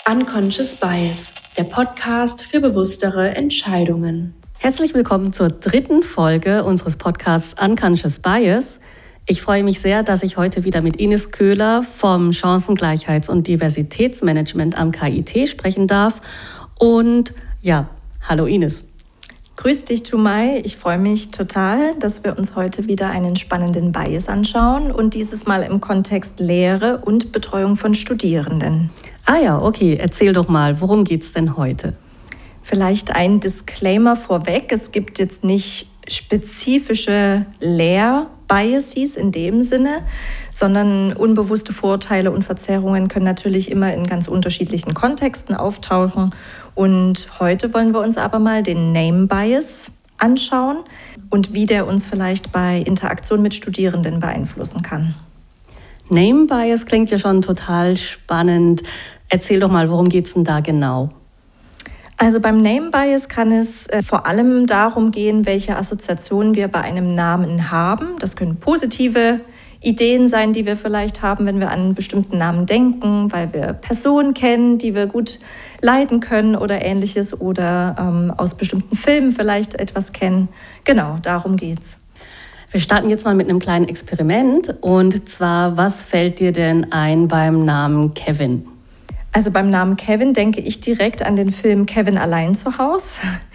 Unconscious Bias, der Podcast für bewusstere Entscheidungen. Herzlich willkommen zur 3. Folge unseres Podcasts Unconscious Bias. Ich freue mich sehr, dass ich heute wieder mit Ines Köhler vom Chancengleichheits- und Diversitätsmanagement am KIT sprechen darf. Und ja, hallo Ines. Grüß dich, Tumai. Ich freue mich total, dass wir uns heute wieder einen spannenden Bias anschauen und dieses Mal im Kontext Lehre und Betreuung von Studierenden. Ah ja, okay. Erzähl doch mal, worum geht's denn heute? Vielleicht ein Disclaimer vorweg. Es gibt jetzt nicht spezifische Lehr-Biases in dem Sinne, sondern unbewusste Vorurteile und Verzerrungen können natürlich immer in ganz unterschiedlichen Kontexten auftauchen. Und heute wollen wir uns aber mal den Name-Bias anschauen und wie der uns vielleicht bei Interaktion mit Studierenden beeinflussen kann. Name-Bias klingt ja schon total spannend. Erzähl doch mal, worum geht's denn da genau? Also beim Name-Bias kann es vor allem darum gehen, welche Assoziationen wir bei einem Namen haben. Das können positive Ideen sein, die wir vielleicht haben, wenn wir an einen bestimmten Namen denken, weil wir Personen kennen, die wir gut leiden können oder Ähnliches oder aus bestimmten Filmen vielleicht etwas kennen. Genau, darum geht's. Wir starten jetzt mal mit einem kleinen Experiment. Und zwar, was fällt dir denn ein beim Namen Kevin? Also beim Namen Kevin denke ich direkt an den Film Kevin allein zu Haus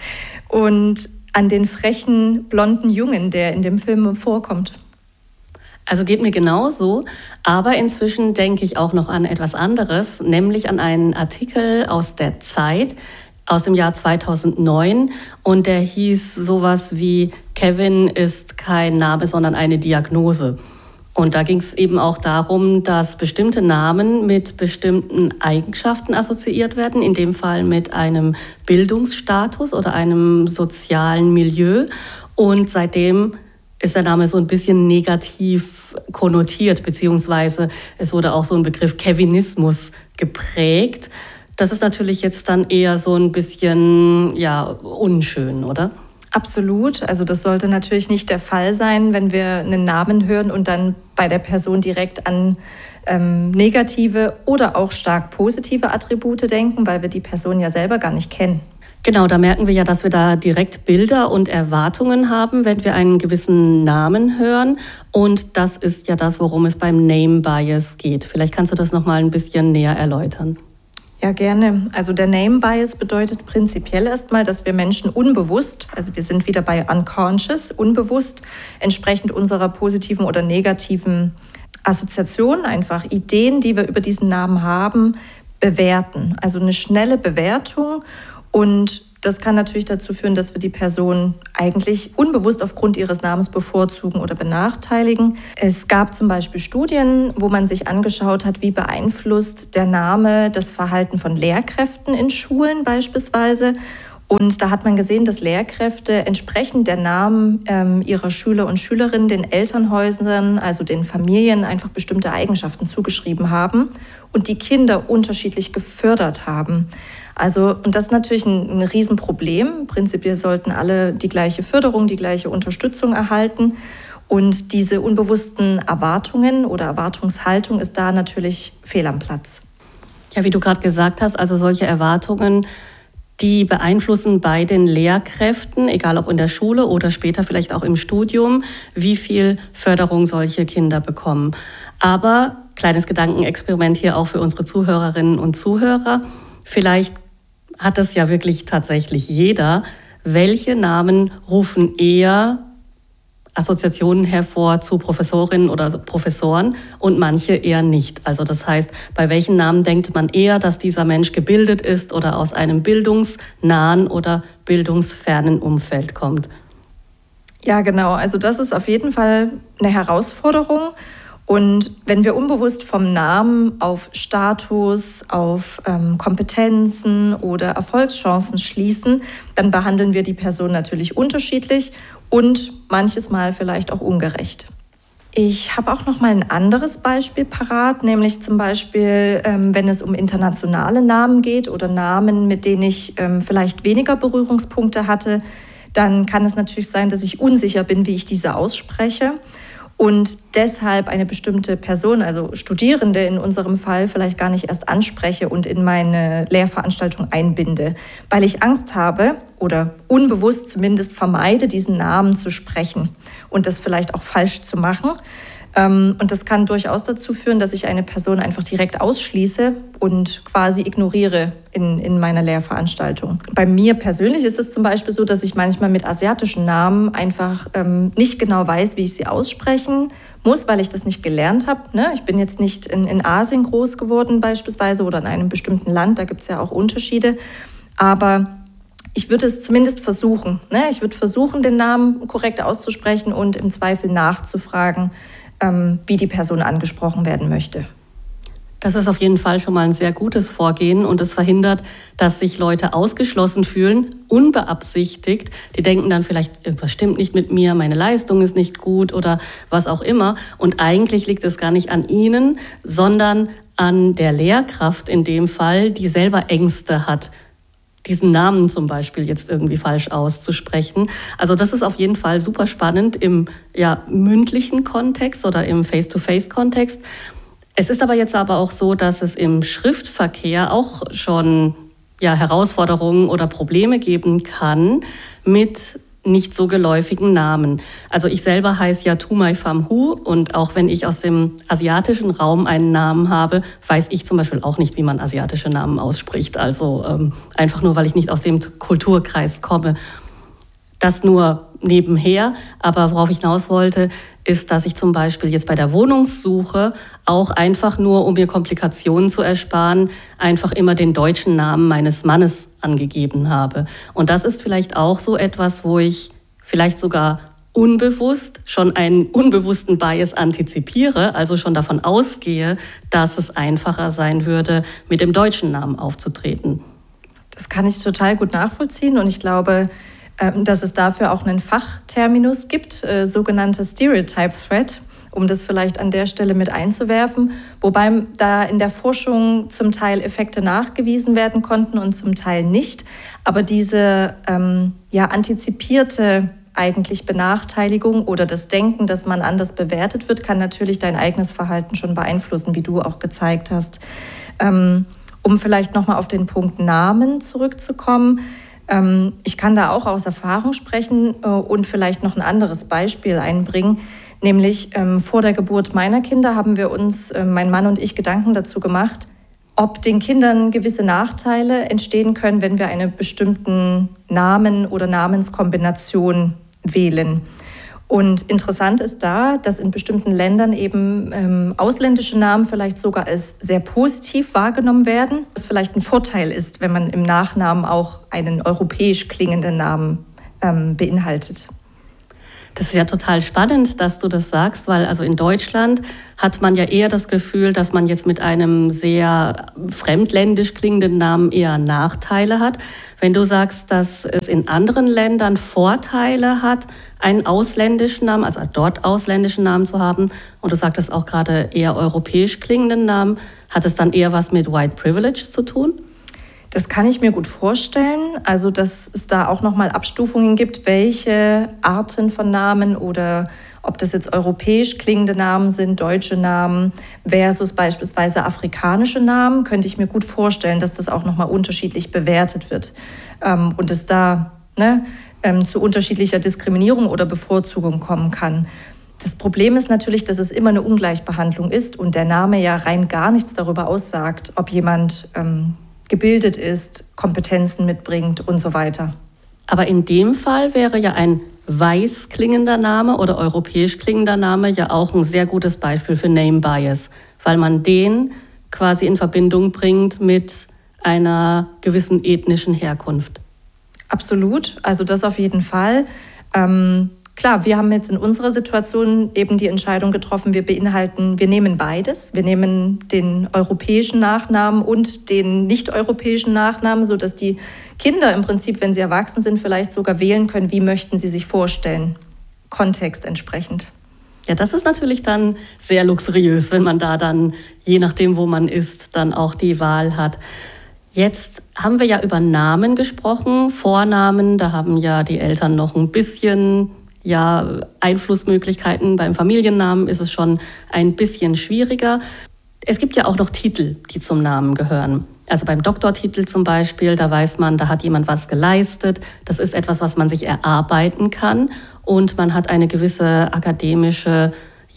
und an den frechen, blonden Jungen, der in dem Film vorkommt. Also geht mir genauso, aber inzwischen denke ich auch noch an etwas anderes, nämlich an einen Artikel aus der Zeit, aus dem Jahr 2009 und der hieß sowas wie Kevin ist kein Name, sondern eine Diagnose. Und da ging es eben auch darum, dass bestimmte Namen mit bestimmten Eigenschaften assoziiert werden, in dem Fall mit einem Bildungsstatus oder einem sozialen Milieu. Und seitdem ist der Name so ein bisschen negativ konnotiert, beziehungsweise es wurde auch so ein Begriff Kevinismus geprägt. Das ist natürlich jetzt dann eher so ein bisschen unschön, oder? Absolut. Also das sollte natürlich nicht der Fall sein, wenn wir einen Namen hören und dann bei der Person direkt an negative oder auch stark positive Attribute denken, weil wir die Person ja selber gar nicht kennen. Genau, da merken wir ja, dass wir da direkt Bilder und Erwartungen haben, wenn wir einen gewissen Namen hören. Und das ist ja das, worum es beim Name Bias geht. Vielleicht kannst du das noch mal ein bisschen näher erläutern. Ja, gerne. Also der Name Bias bedeutet prinzipiell erstmal, dass wir Menschen unbewusst, also wir sind wieder bei unconscious, unbewusst, entsprechend unserer positiven oder negativen Assoziationen, einfach Ideen, die wir über diesen Namen haben, bewerten. Also eine schnelle Bewertung und das kann natürlich dazu führen, dass wir die Person eigentlich unbewusst aufgrund ihres Namens bevorzugen oder benachteiligen. Es gab zum Beispiel Studien, wo man sich angeschaut hat, wie beeinflusst der Name das Verhalten von Lehrkräften in Schulen beispielsweise. Und da hat man gesehen, dass Lehrkräfte entsprechend der Namen ihrer Schüler und Schülerinnen den Elternhäusern, also den Familien, einfach bestimmte Eigenschaften zugeschrieben haben und die Kinder unterschiedlich gefördert haben. Also, und das ist natürlich ein Riesenproblem. Prinzipiell sollten alle die gleiche Förderung, die gleiche Unterstützung erhalten. Und diese unbewussten Erwartungen oder Erwartungshaltung ist da natürlich fehl am Platz. Ja, wie du gerade gesagt hast, also solche Erwartungen, die beeinflussen bei den Lehrkräften, egal ob in der Schule oder später vielleicht auch im Studium, wie viel Förderung solche Kinder bekommen. Aber, kleines Gedankenexperiment hier auch für unsere Zuhörerinnen und Zuhörer, vielleicht hat es ja wirklich tatsächlich jeder. Welche Namen rufen eher Assoziationen hervor zu Professorinnen oder Professoren und manche eher nicht? Also das heißt, bei welchen Namen denkt man eher, dass dieser Mensch gebildet ist oder aus einem bildungsnahen oder bildungsfernen Umfeld kommt? Ja, genau. Also das ist auf jeden Fall eine Herausforderung. Und wenn wir unbewusst vom Namen auf Status, auf Kompetenzen oder Erfolgschancen schließen, dann behandeln wir die Person natürlich unterschiedlich und manches Mal vielleicht auch ungerecht. Ich habe auch noch mal ein anderes Beispiel parat, nämlich zum Beispiel, wenn es um internationale Namen geht oder Namen, mit denen ich vielleicht weniger Berührungspunkte hatte, dann kann es natürlich sein, dass ich unsicher bin, wie ich diese ausspreche. und deshalb eine bestimmte Person, also Studierende in unserem Fall, vielleicht gar nicht erst anspreche und in meine Lehrveranstaltung einbinde, weil ich Angst habe oder unbewusst zumindest vermeide, diesen Namen zu sprechen und das vielleicht auch falsch zu machen. Und das kann durchaus dazu führen, dass ich eine Person einfach direkt ausschließe und quasi ignoriere in meiner Lehrveranstaltung. Bei mir persönlich ist es zum Beispiel so, dass ich manchmal mit asiatischen Namen einfach nicht genau weiß, wie ich sie aussprechen muss, weil ich das nicht gelernt habe. Ne? Ich bin jetzt nicht in Asien groß geworden beispielsweise oder in einem bestimmten Land, da gibt es ja auch Unterschiede. Aber ich würde es zumindest versuchen. Ne? Ich würde versuchen, den Namen korrekt auszusprechen und im Zweifel nachzufragen, wie die Person angesprochen werden möchte. Das ist auf jeden Fall schon mal ein sehr gutes Vorgehen und es verhindert, dass sich Leute ausgeschlossen fühlen, unbeabsichtigt. Die denken dann vielleicht, irgendwas stimmt nicht mit mir, meine Leistung ist nicht gut oder was auch immer. Und eigentlich liegt es gar nicht an ihnen, sondern an der Lehrkraft in dem Fall, die selber Ängste hat, diesen Namen zum Beispiel jetzt irgendwie falsch auszusprechen. Also das ist auf jeden Fall super spannend im mündlichen Kontext oder im Face-to-Face-Kontext. Es ist aber auch so, dass es im Schriftverkehr auch schon Herausforderungen oder Probleme geben kann mit nicht so geläufigen Namen. Also ich selber heiße ja Tumai Pham Hu und auch wenn ich aus dem asiatischen Raum einen Namen habe, weiß ich zum Beispiel auch nicht, wie man asiatische Namen ausspricht. Also einfach nur, weil ich nicht aus dem Kulturkreis komme. Das nur nebenher. Aber worauf ich hinaus wollte, ist, dass ich zum Beispiel jetzt bei der Wohnungssuche auch einfach nur, um mir Komplikationen zu ersparen, einfach immer den deutschen Namen meines Mannes angegeben habe. Und das ist vielleicht auch so etwas, wo ich vielleicht sogar unbewusst schon einen unbewussten Bias antizipiere, also schon davon ausgehe, dass es einfacher sein würde, mit dem deutschen Namen aufzutreten. Das kann ich total gut nachvollziehen und ich glaube, dass es dafür auch einen Fachterminus gibt, sogenannte Stereotype Threat, um das vielleicht an der Stelle mit einzuwerfen, wobei da in der Forschung zum Teil Effekte nachgewiesen werden konnten und zum Teil nicht. Aber diese antizipierte eigentlich Benachteiligung oder das Denken, dass man anders bewertet wird, kann natürlich dein eigenes Verhalten schon beeinflussen, wie du auch gezeigt hast. Um vielleicht nochmal auf den Punkt Namen zurückzukommen. Ich kann da auch aus Erfahrung sprechen und vielleicht noch ein anderes Beispiel einbringen. Nämlich vor der Geburt meiner Kinder haben wir uns, mein Mann und ich, Gedanken dazu gemacht, ob den Kindern gewisse Nachteile entstehen können, wenn wir einen bestimmten Namen oder Namenskombination wählen. Und interessant ist da, dass in bestimmten Ländern eben ausländische Namen vielleicht sogar als sehr positiv wahrgenommen werden, was vielleicht ein Vorteil ist, wenn man im Nachnamen auch einen europäisch klingenden Namen beinhaltet. Das ist ja total spannend, dass du das sagst, weil also in Deutschland hat man ja eher das Gefühl, dass man jetzt mit einem sehr fremdländisch klingenden Namen eher Nachteile hat. Wenn du sagst, dass es in anderen Ländern Vorteile hat, einen ausländischen Namen, also dort ausländischen Namen zu haben, und du sagtest auch gerade eher europäisch klingenden Namen, hat es dann eher was mit White Privilege zu tun? Das kann ich mir gut vorstellen, also dass es da auch nochmal Abstufungen gibt, welche Arten von Namen oder ob das jetzt europäisch klingende Namen sind, deutsche Namen versus beispielsweise afrikanische Namen, könnte ich mir gut vorstellen, dass das auch nochmal unterschiedlich bewertet wird und es da zu unterschiedlicher Diskriminierung oder Bevorzugung kommen kann. Das Problem ist natürlich, dass es immer eine Ungleichbehandlung ist und der Name ja rein gar nichts darüber aussagt, ob jemand gebildet ist, Kompetenzen mitbringt und so weiter. Aber in dem Fall wäre ja ein weiß klingender Name oder europäisch klingender Name ja auch ein sehr gutes Beispiel für Name Bias, weil man den quasi in Verbindung bringt mit einer gewissen ethnischen Herkunft. Absolut, also das auf jeden Fall. Klar, wir haben jetzt in unserer Situation eben die Entscheidung getroffen, wir nehmen beides. Wir nehmen den europäischen Nachnamen und den nicht-europäischen Nachnamen, sodass die Kinder im Prinzip, wenn sie erwachsen sind, vielleicht sogar wählen können, wie möchten sie sich vorstellen, Kontext entsprechend. Ja, das ist natürlich dann sehr luxuriös, wenn man da dann, je nachdem, wo man ist, dann auch die Wahl hat. Jetzt haben wir ja über Namen gesprochen, Vornamen, da haben ja die Eltern noch ein bisschen Einflussmöglichkeiten. Beim Familiennamen ist es schon ein bisschen schwieriger. Es gibt ja auch noch Titel, die zum Namen gehören. Also beim Doktortitel zum Beispiel, da weiß man, da hat jemand was geleistet. Das ist etwas, was man sich erarbeiten kann. Und man hat eine gewisse akademische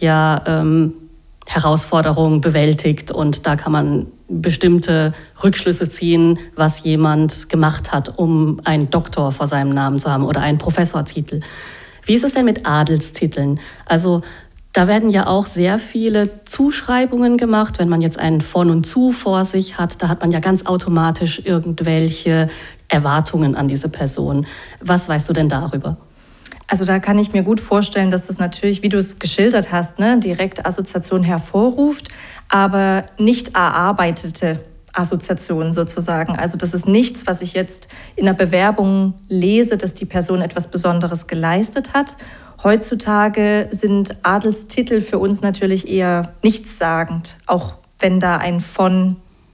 Herausforderung bewältigt. Und da kann man bestimmte Rückschlüsse ziehen, was jemand gemacht hat, um einen Doktor vor seinem Namen zu haben oder einen Professortitel. Wie ist es denn mit Adelstiteln? Also da werden ja auch sehr viele Zuschreibungen gemacht. Wenn man jetzt einen von und zu vor sich hat, da hat man ja ganz automatisch irgendwelche Erwartungen an diese Person. Was weißt du denn darüber? Also da kann ich mir gut vorstellen, dass das natürlich, wie du es geschildert hast, direkt Assoziation hervorruft, aber nicht erarbeitete Assoziationen sozusagen. Also das ist nichts, was ich jetzt in der Bewerbung lese, dass die Person etwas Besonderes geleistet hat. Heutzutage sind Adelstitel für uns natürlich eher nichtssagend, auch wenn da ein von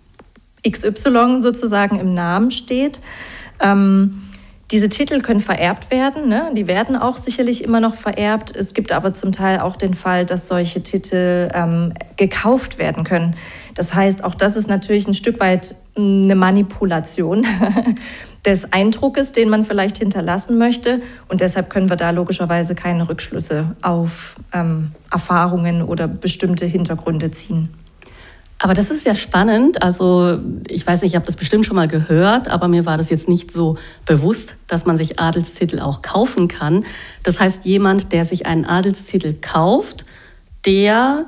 XY sozusagen im Namen steht. Diese Titel können vererbt werden, die werden auch sicherlich immer noch vererbt. Es gibt aber zum Teil auch den Fall, dass solche Titel gekauft werden können. Das heißt, auch das ist natürlich ein Stück weit eine Manipulation des Eindruckes, den man vielleicht hinterlassen möchte. Und deshalb können wir da logischerweise keine Rückschlüsse auf Erfahrungen oder bestimmte Hintergründe ziehen. Aber das ist ja spannend. Also ich weiß nicht, ich habe das bestimmt schon mal gehört, aber mir war das jetzt nicht so bewusst, dass man sich Adelstitel auch kaufen kann. Das heißt, jemand, der sich einen Adelstitel kauft, der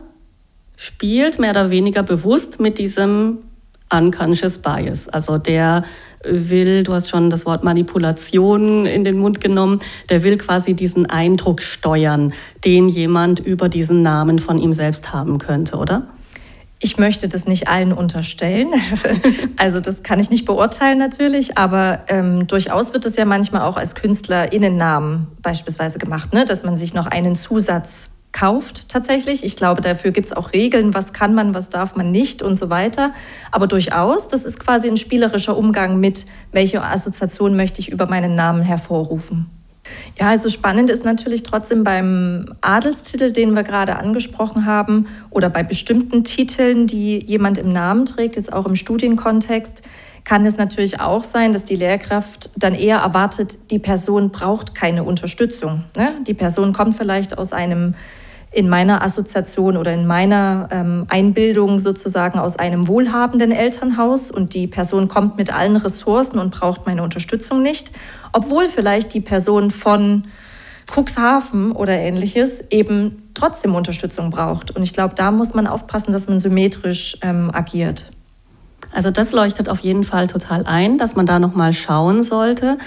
spielt mehr oder weniger bewusst mit diesem unconscious bias. Also der will, du hast schon das Wort Manipulation in den Mund genommen, der will quasi diesen Eindruck steuern, den jemand über diesen Namen von ihm selbst haben könnte, oder? Ich möchte das nicht allen unterstellen. Also das kann ich nicht beurteilen natürlich, aber durchaus wird es ja manchmal auch als KünstlerInnennamen beispielsweise gemacht, dass man sich noch einen Zusatz kauft tatsächlich. Ich glaube, dafür gibt es auch Regeln, was kann man, was darf man nicht und so weiter. Aber durchaus, das ist quasi ein spielerischer Umgang mit, welche Assoziation möchte ich über meinen Namen hervorrufen. Ja, also spannend ist natürlich trotzdem beim Adelstitel, den wir gerade angesprochen haben, oder bei bestimmten Titeln, die jemand im Namen trägt, jetzt auch im Studienkontext, kann es natürlich auch sein, dass die Lehrkraft dann eher erwartet, die Person braucht keine Unterstützung. Die Person kommt vielleicht aus einem, in meiner Assoziation oder in meiner Einbildung sozusagen aus einem wohlhabenden Elternhaus und die Person kommt mit allen Ressourcen und braucht meine Unterstützung nicht, obwohl vielleicht die Person von Cuxhaven oder Ähnliches eben trotzdem Unterstützung braucht. Und ich glaube, da muss man aufpassen, dass man symmetrisch agiert. Also das leuchtet auf jeden Fall total ein, dass man da nochmal schauen sollte,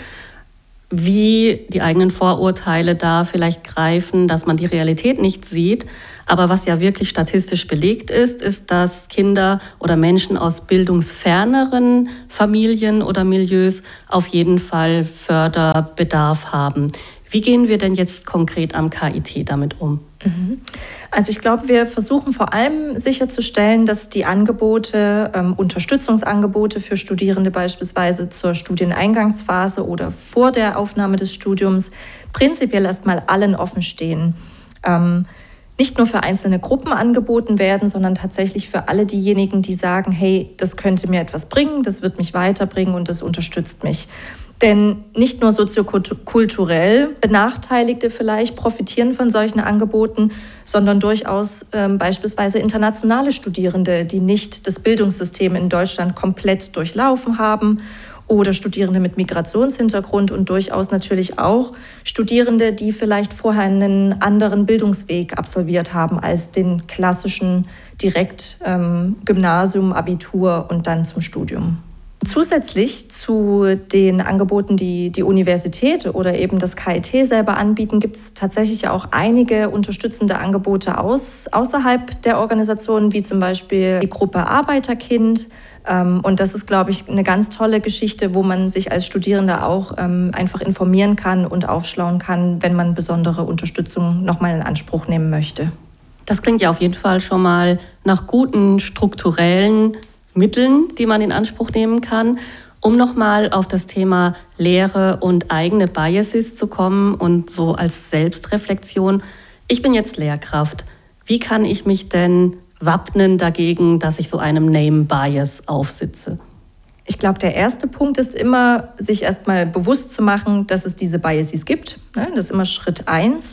wie die eigenen Vorurteile da vielleicht greifen, dass man die Realität nicht sieht. Aber was ja wirklich statistisch belegt ist, ist, dass Kinder oder Menschen aus bildungsferneren Familien oder Milieus auf jeden Fall Förderbedarf haben. Wie gehen wir denn jetzt konkret am KIT damit um? Also ich glaube, wir versuchen vor allem sicherzustellen, dass die Angebote, Unterstützungsangebote für Studierende beispielsweise zur Studieneingangsphase oder vor der Aufnahme des Studiums prinzipiell erstmal allen offen stehen. Nicht nur für einzelne Gruppen angeboten werden, sondern tatsächlich für alle diejenigen, die sagen, hey, das könnte mir etwas bringen, das wird mich weiterbringen und das unterstützt mich. Denn nicht nur soziokulturell Benachteiligte vielleicht profitieren von solchen Angeboten, sondern durchaus beispielsweise internationale Studierende, die nicht das Bildungssystem in Deutschland komplett durchlaufen haben oder Studierende mit Migrationshintergrund und durchaus natürlich auch Studierende, die vielleicht vorher einen anderen Bildungsweg absolviert haben als den klassischen direkt Gymnasium, Abitur und dann zum Studium. Zusätzlich zu den Angeboten, die die Universität oder eben das KIT selber anbieten, gibt es tatsächlich auch einige unterstützende Angebote außerhalb der Organisation, wie zum Beispiel die Gruppe Arbeiterkind. Und das ist, glaube ich, eine ganz tolle Geschichte, wo man sich als Studierender auch einfach informieren kann und aufschlauen kann, wenn man besondere Unterstützung nochmal in Anspruch nehmen möchte. Das klingt ja auf jeden Fall schon mal nach guten strukturellen Mitteln, die man in Anspruch nehmen kann. Um nochmal auf das Thema Lehre und eigene Biases zu kommen und so als Selbstreflexion. Ich bin jetzt Lehrkraft. Wie kann ich mich denn wappnen dagegen, dass ich so einem Name-Bias aufsitze? Ich glaube, der erste Punkt ist immer, sich erstmal bewusst zu machen, dass es diese Biases gibt. Das ist immer Schritt 1.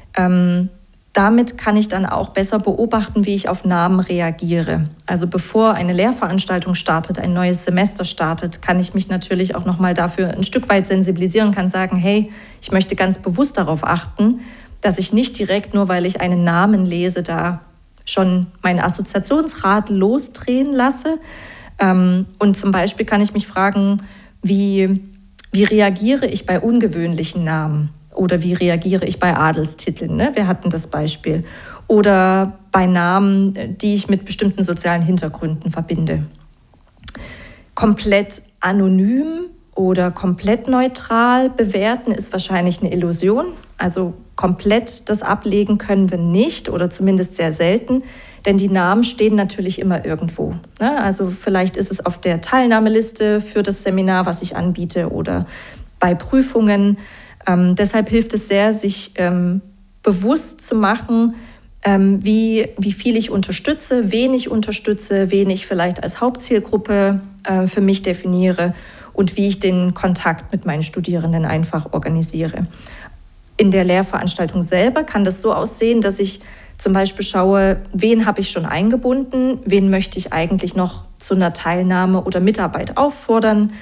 Damit kann ich dann auch besser beobachten, wie ich auf Namen reagiere. Also bevor eine Lehrveranstaltung startet, ein neues Semester startet, kann ich mich natürlich auch nochmal dafür ein Stück weit sensibilisieren, kann sagen, hey, ich möchte ganz bewusst darauf achten, dass ich nicht direkt, nur weil ich einen Namen lese, da schon mein Assoziationsrad losdrehen lasse. Und zum Beispiel kann ich mich fragen, wie reagiere ich bei ungewöhnlichen Namen? Oder wie reagiere ich bei Adelstiteln? Ne? Wir hatten das Beispiel. Oder bei Namen, die ich mit bestimmten sozialen Hintergründen verbinde. Komplett anonym oder komplett neutral bewerten ist wahrscheinlich eine Illusion. Also komplett das ablegen können wir nicht oder zumindest sehr selten. Denn die Namen stehen natürlich immer irgendwo. Ne? Also vielleicht ist es auf der Teilnahmeliste für das Seminar, was ich anbiete, oder bei Prüfungen. Deshalb hilft es sehr, sich bewusst zu machen, wie viel ich unterstütze, wen ich vielleicht als Hauptzielgruppe für mich definiere und wie ich den Kontakt mit meinen Studierenden einfach organisiere. In der Lehrveranstaltung selber kann das so aussehen, dass ich zum Beispiel schaue, wen habe ich schon eingebunden, wen möchte ich eigentlich noch zu einer Teilnahme oder Mitarbeit auffordern.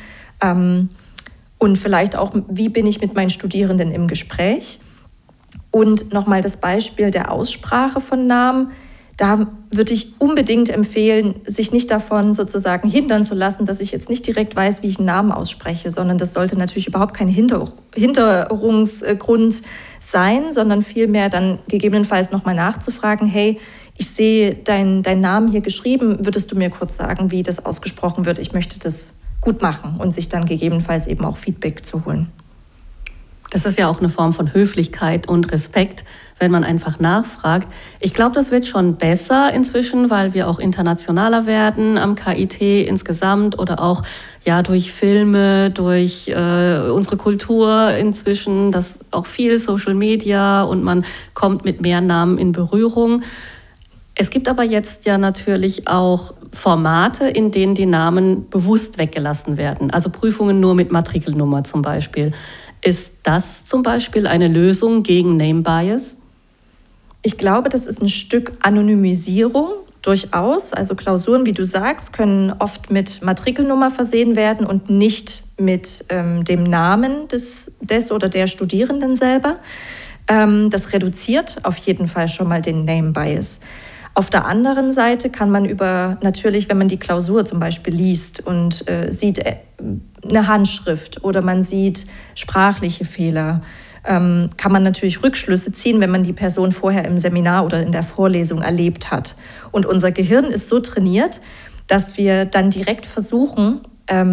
Und vielleicht auch, wie bin ich mit meinen Studierenden im Gespräch? Und nochmal das Beispiel der Aussprache von Namen. Da würde ich unbedingt empfehlen, sich nicht davon sozusagen hindern zu lassen, dass ich jetzt nicht direkt weiß, wie ich einen Namen ausspreche, sondern das sollte natürlich überhaupt kein Hinderungsgrund sein, sondern vielmehr dann gegebenenfalls nochmal nachzufragen, hey, ich sehe deinen Namen hier geschrieben, würdest du mir kurz sagen, wie das ausgesprochen wird? Ich möchte das gut machen und sich dann gegebenenfalls eben auch Feedback zu holen. Das ist ja auch eine Form von Höflichkeit und Respekt, wenn man einfach nachfragt. Ich glaube, das wird schon besser inzwischen, weil wir auch internationaler werden am KIT insgesamt oder auch ja durch Filme, durch unsere Kultur inzwischen, das auch viel Social Media und man kommt mit mehr Namen in Berührung. Es gibt aber jetzt ja natürlich auch Formate, in denen die Namen bewusst weggelassen werden. Also Prüfungen nur mit Matrikelnummer zum Beispiel. Ist das zum Beispiel eine Lösung gegen Name Bias? Ich glaube, das ist ein Stück Anonymisierung durchaus. Also Klausuren, wie du sagst, können oft mit Matrikelnummer versehen werden und nicht mit dem Namen des oder der Studierenden selber. Das reduziert auf jeden Fall schon mal den Name Bias. Auf der anderen Seite kann man natürlich, wenn man die Klausur zum Beispiel liest und sieht eine Handschrift oder man sieht sprachliche Fehler, kann man natürlich Rückschlüsse ziehen, wenn man die Person vorher im Seminar oder in der Vorlesung erlebt hat. Und unser Gehirn ist so trainiert, dass wir dann direkt versuchen,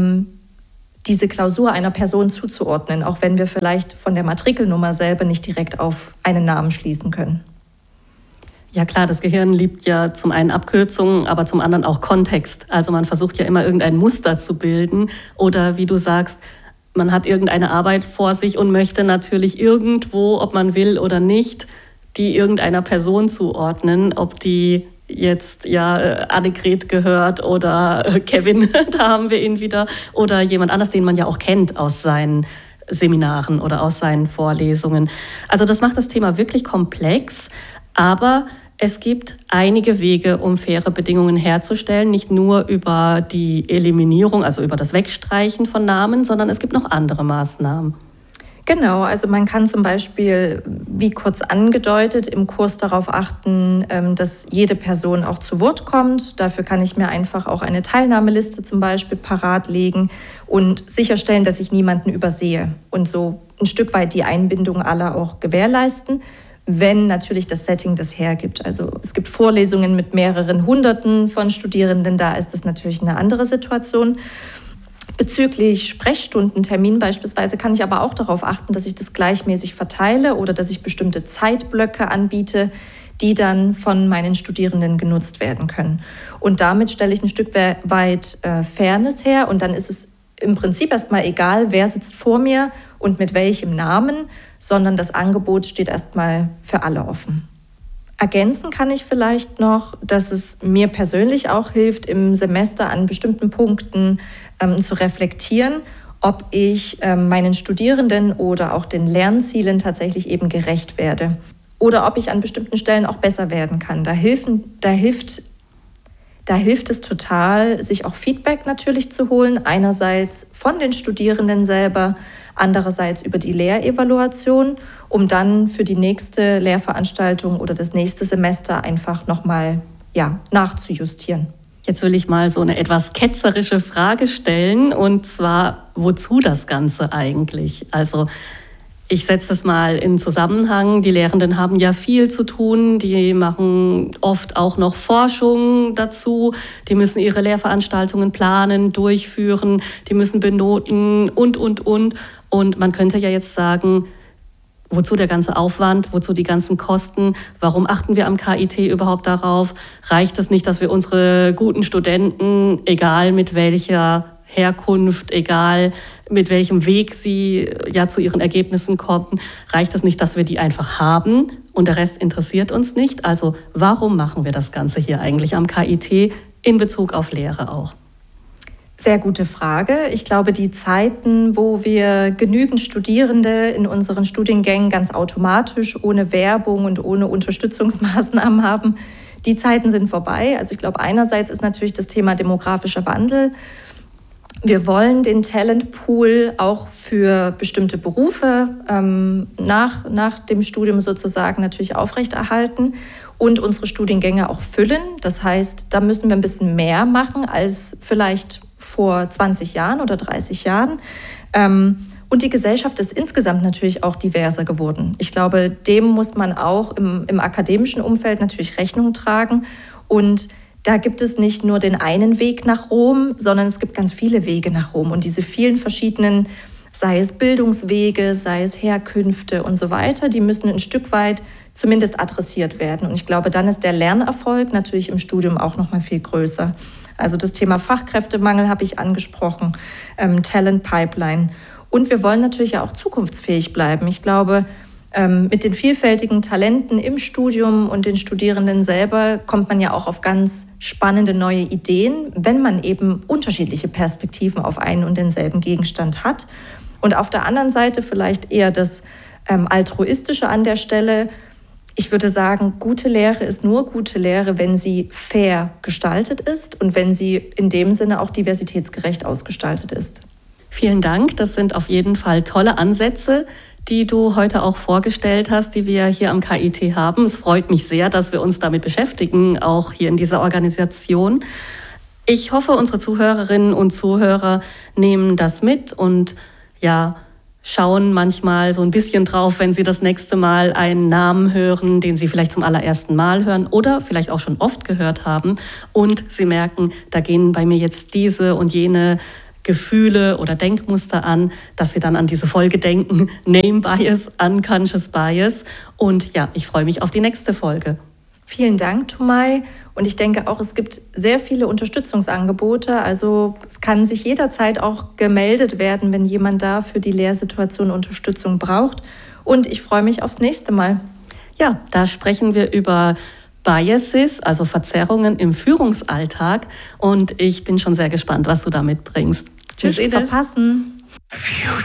diese Klausur einer Person zuzuordnen, auch wenn wir vielleicht von der Matrikelnummer selber nicht direkt auf einen Namen schließen können. Ja klar, das Gehirn liebt ja zum einen Abkürzungen, aber zum anderen auch Kontext. Also man versucht ja immer irgendein Muster zu bilden oder wie du sagst, man hat irgendeine Arbeit vor sich und möchte natürlich irgendwo, ob man will oder nicht, die irgendeiner Person zuordnen, ob die jetzt ja Annegret gehört oder Kevin, da haben wir ihn wieder, oder jemand anders, den man ja auch kennt aus seinen Seminaren oder aus seinen Vorlesungen. Also das macht das Thema wirklich komplex. Aber es gibt einige Wege, um faire Bedingungen herzustellen, nicht nur über die Eliminierung, also über das Wegstreichen von Namen, sondern es gibt noch andere Maßnahmen. Genau, also man kann zum Beispiel, wie kurz angedeutet, im Kurs darauf achten, dass jede Person auch zu Wort kommt. Dafür kann ich mir einfach auch eine Teilnahmeliste zum Beispiel parat legen und sicherstellen, dass ich niemanden übersehe und so ein Stück weit die Einbindung aller auch gewährleisten, wenn natürlich das Setting das hergibt. Also es gibt Vorlesungen mit mehreren Hunderten von Studierenden, da ist das natürlich eine andere Situation. Bezüglich Sprechstundentermin beispielsweise kann ich aber auch darauf achten, dass ich das gleichmäßig verteile oder dass ich bestimmte Zeitblöcke anbiete, die dann von meinen Studierenden genutzt werden können. Und damit stelle ich ein Stück weit Fairness her und dann ist es im Prinzip erstmal egal, wer sitzt vor mir und mit welchem Namen, sondern das Angebot steht erstmal für alle offen. Ergänzen kann ich vielleicht noch, dass es mir persönlich auch hilft, im Semester an bestimmten Punkten zu reflektieren, ob ich meinen Studierenden oder auch den Lernzielen tatsächlich eben gerecht werde oder ob ich an bestimmten Stellen auch besser werden kann. Da hilft es total, sich auch Feedback natürlich zu holen, einerseits von den Studierenden selber, andererseits über die Lehrevaluation, um dann für die nächste Lehrveranstaltung oder das nächste Semester einfach nochmal nachzujustieren. Jetzt will ich mal so eine etwas ketzerische Frage stellen, und zwar, wozu das Ganze eigentlich? Also ich setze das mal in Zusammenhang. Die Lehrenden haben ja viel zu tun. Die machen oft auch noch Forschung dazu. Die müssen ihre Lehrveranstaltungen planen, durchführen. Die müssen benoten und. Und man könnte ja jetzt sagen, wozu der ganze Aufwand, wozu die ganzen Kosten? Warum achten wir am KIT überhaupt darauf? Reicht es nicht, dass wir unsere guten Studenten, egal mit welcher Herkunft, egal mit welchem Weg sie zu ihren Ergebnissen kommen, reicht es nicht, dass wir die einfach haben und der Rest interessiert uns nicht? Also warum machen wir das Ganze hier eigentlich am KIT in Bezug auf Lehre auch? Sehr gute Frage. Ich glaube, die Zeiten, wo wir genügend Studierende in unseren Studiengängen ganz automatisch, ohne Werbung und ohne Unterstützungsmaßnahmen haben, die Zeiten sind vorbei. Also ich glaube, einerseits ist natürlich das Thema demografischer Wandel. Wir wollen den Talentpool auch für bestimmte Berufe nach dem Studium sozusagen natürlich aufrechterhalten und unsere Studiengänge auch füllen. Das heißt, da müssen wir ein bisschen mehr machen als vielleicht vor 20 Jahren oder 30 Jahren. Und die Gesellschaft ist insgesamt natürlich auch diverser geworden. Ich glaube, dem muss man auch im akademischen Umfeld natürlich Rechnung tragen. Und da gibt es nicht nur den einen Weg nach Rom, sondern es gibt ganz viele Wege nach Rom. Und diese vielen verschiedenen, sei es Bildungswege, sei es Herkünfte und so weiter, die müssen ein Stück weit zumindest adressiert werden. Und ich glaube, dann ist der Lernerfolg natürlich im Studium auch noch mal viel größer. Also das Thema Fachkräftemangel habe ich angesprochen, Talent Pipeline. Und wir wollen natürlich ja auch zukunftsfähig bleiben. Ich glaube, mit den vielfältigen Talenten im Studium und den Studierenden selber kommt man ja auch auf ganz spannende neue Ideen, wenn man eben unterschiedliche Perspektiven auf einen und denselben Gegenstand hat. Und auf der anderen Seite vielleicht eher das Altruistische an der Stelle. Ich würde sagen, gute Lehre ist nur gute Lehre, wenn sie fair gestaltet ist und wenn sie in dem Sinne auch diversitätsgerecht ausgestaltet ist. Vielen Dank, das sind auf jeden Fall tolle Ansätze, die du heute auch vorgestellt hast, die wir hier am KIT haben. Es freut mich sehr, dass wir uns damit beschäftigen, auch hier in dieser Organisation. Ich hoffe, unsere Zuhörerinnen und Zuhörer nehmen das mit und schauen manchmal so ein bisschen drauf, wenn sie das nächste Mal einen Namen hören, den sie vielleicht zum allerersten Mal hören oder vielleicht auch schon oft gehört haben. Und sie merken, da gehen bei mir jetzt diese und jene Gefühle oder Denkmuster an, dass sie dann an diese Folge denken. Name Bias, Unconscious Bias. Und ich freue mich auf die nächste Folge. Vielen Dank, Tumay. Und ich denke auch, es gibt sehr viele Unterstützungsangebote. Also es kann sich jederzeit auch gemeldet werden, wenn jemand da für die Lehrsituation Unterstützung braucht. Und ich freue mich aufs nächste Mal. Ja, da sprechen wir über Biases, also Verzerrungen im Führungsalltag. Und ich bin schon sehr gespannt, was du da mitbringst. Tschüss, Ines. Nicht verpassen.